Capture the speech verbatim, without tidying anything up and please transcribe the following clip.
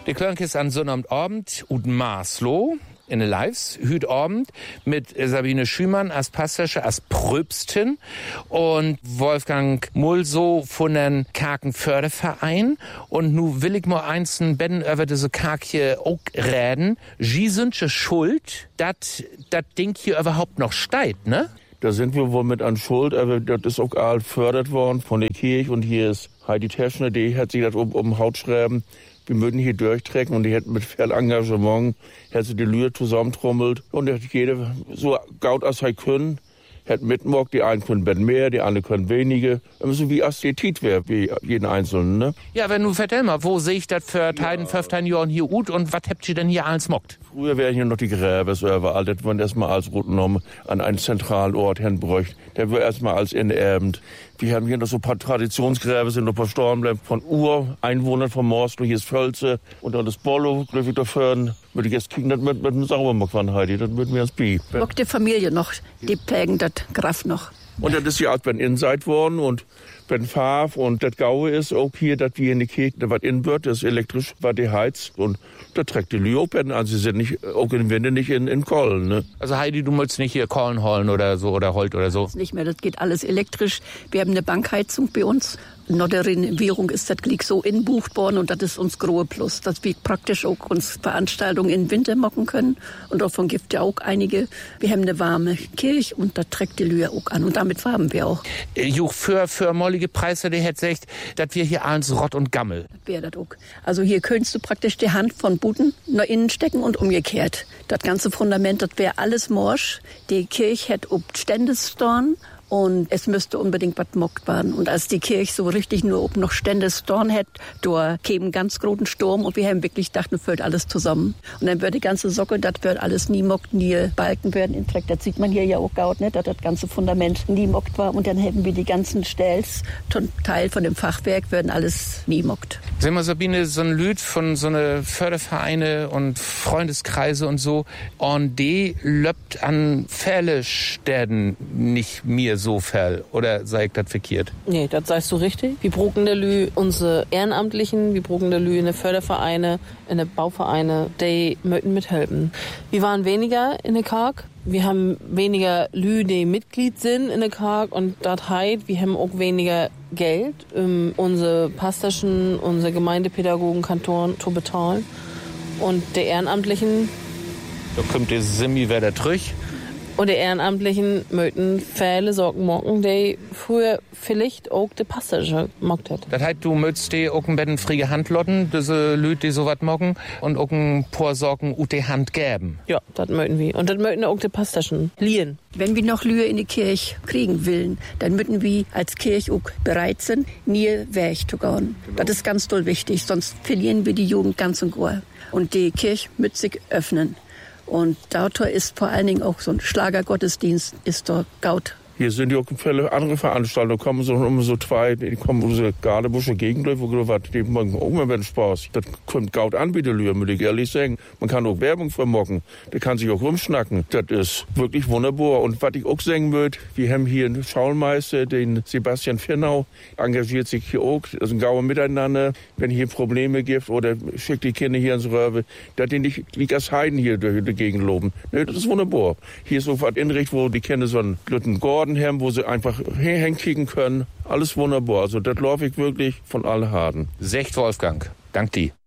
Die Klönke ist an Sonnabend und Maßlo in den Lives, hüt Abend mit Sabine Schümann als Pastasche, als Pröbstin und Wolfgang Mulso von den Karkenförderverein. Und nu will ich mal einzeln betten über diese Karkje auch reden. Sie sind schon schuld, dass das Ding hier überhaupt noch steigt, ne? Da sind wir wohl mit an Schuld, aber das ist auch all gefördert worden von der Kirche. Und hier ist Heidi Teschner, die hat sich das um, um Haut schreiben. Wir würden hier durchtrecken und die hätten mit viel Engagement, hätte sie die Lühe zusammentrommelt und hätte jeder so gaut als er können, hätte mitmockt, die einen können Ben mehr, die anderen können wenige, so wie Asthetit wäre, wie jeden Einzelnen, ne? Ja, wenn du vertell mal, wo sehe ich das für Teiden, fünfzehn Jahren hier gut und was habt ihr denn hier alles mockt? Früher wären hier noch die Gräber so überall, das wurden erstmal als Route genommen, an einen zentralen Ort hinbräucht. Der wird erstmal als Innerbend. Wir haben hier noch so ein paar Traditionsgräber, sind noch ein paar Stornbleiben von Ureinwohnern von Morslo, hier ist Völze und dann das Bollo, glaube ich, dafür. Würde ich jetzt kriegen, das mit, mit dem Saubermock von Heidi, das würden wir als Bi. Mock die Familie noch, die prägen das Graf noch. Und das ist ja als Ben Inside worden und Ben Farf und das Gaue ist auch hier, dass wir in die Kirche, da was in wird, das ist elektrisch, war die heizt und da trägt die Lyopen, also sie sind nicht, auch in Winde nicht in, in Kollen, ne? Also Heidi, du möchtest nicht hier Kollen holen oder so oder Holt oder so? Das nicht mehr, das geht alles elektrisch. Wir haben eine Bankheizung bei uns. Noch der Renovierung ist das Glick so inbucht worden und das ist uns große Plus, dass wir praktisch auch uns Veranstaltungen im Winter machen können und davon gibt ja auch einige. Wir haben eine warme Kirche und da trägt die Lühe auch an und damit farben wir auch. Juch, für, für mollige Preise, die hätte gesagt, dass wir hier alles Rott und Gammel. Das wäre das auch. Also hier könntest du praktisch die Hand von Buten nach innen stecken und umgekehrt. Das ganze Fundament, das wäre alles morsch. Die Kirche hätte ob Ständestorn. Und es müsste unbedingt was mockt werden. Und als die Kirche so richtig nur ob noch Stände Storn hätte, da käme ein ganz großen Sturm und wir haben wirklich gedacht, nun fällt alles zusammen. Und dann wird die ganze Socke, das wird alles nie mockt, nie Balken werden intakt. Das sieht man hier ja auch gaut, ne, dass das ganze Fundament nie mockt war. Und dann hätten wir die ganzen Stells, Teil von dem Fachwerk, werden alles nie mockt. Sag mal, Sabine, so ein Lüd von so eine Fördervereine und Freundeskreise und so, und die löppt an Fälle-Städten nicht mir so fell, oder sei ich das verkehrt? Nee, das sagst du richtig. Wir brauchen der Lü unsere Ehrenamtlichen, wir brauchen der Lü in der Fördervereine, in der Bauvereine, die möchten mithelfen. Wir waren weniger in der Karg. Wir haben weniger Lü, die Mitglied sind in der Karg und das heißt, wir haben auch weniger Geld, um unsere Pastorchen, unsere Gemeindepädagogen, Kantoren zu bezahlen. Und der Ehrenamtlichen... Da kommt der Simi wieder zurück. Und die Ehrenamtlichen möchten viele Sorgen machen, die früher vielleicht auch die Passage gemacht hat. Das heißt, du möchtest die auch ein bisschen frie Hand lotten, diese Leute, die sowas machen, und auch ein paar Sorgen ut die Hand geben. Ja, das möchten wir. Und das möchten auch die Pastaschen liehen. Wenn wir noch Lühe in die Kirche kriegen wollen, dann müssen wir als Kirche auch bereit sein, nie weg zu gehen. Genau. Das ist ganz toll wichtig, sonst verlieren wir die Jugend ganz und gar. Und die Kirche muss sich öffnen. Und dort ist vor allen Dingen auch so ein Schlagergottesdienst, ist dort gaut. Hier sind ja auch viele andere Veranstaltungen, kommen so um so zwei, die kommen aus der Gardebusche Gegend, wo gesagt, die machen auch immer Spaß. Das kommt gaut an, bitte, muss ich ehrlich sagen. Man kann auch Werbung vermocken, der kann sich auch rumschnacken. Das ist wirklich wunderbar. Und was ich auch sagen würde, wir haben hier einen Schaulmeister, den Sebastian Firnau, engagiert sich hier auch, das ist ein Gauer Miteinander. Wenn hier Probleme gibt oder schickt die Kinder hier ins Röwe, dass die nicht wie als Heiden hier durch die Gegend loben. Nee, das ist wunderbar. Hier ist so was Inricht, wo die Kinder so einen Glütten Gordon haben, wo sie einfach hinkriegen können. Alles wunderbar. Also das laufe ich wirklich von allen Harden. Secht Wolfgang, dank dir.